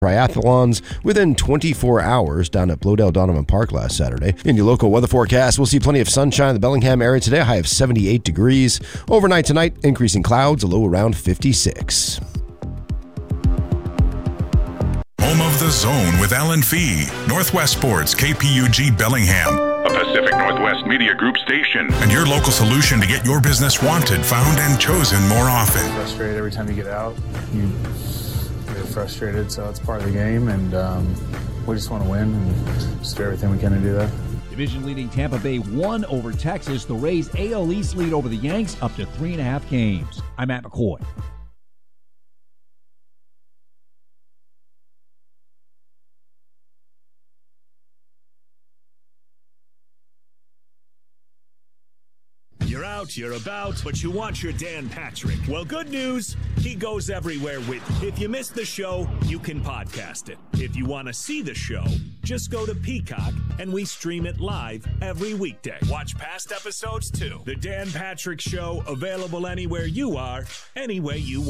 triathlons within 24 hours down at Bloedel Donovan Park last Saturday. In your local weather forecast, we'll see plenty of sunshine in the Bellingham area today, a high of 78 degrees. Overnight tonight, increasing clouds, a low around 56. Home of the Zone with Alan Fee. Northwest Sports, KPUG Bellingham. A Pacific Northwest Media Group station. And your local solution to get your business wanted, found, and chosen more often. Frustrated every time you get out. You get frustrated, so it's part of the game, and we just want to win and just do everything we can to do that. Division-leading Tampa Bay won over Texas. The Rays' AL East lead over the Yanks up to 3.5 games. I'm Matt McCoy. You're about, but you want your Dan Patrick. Well, good news, he goes everywhere with you. If you missed the show, you can podcast it. If you want to see the show, just go to Peacock, and we stream it live every weekday. Watch past episodes, too. The Dan Patrick Show, available anywhere you are, any way you want.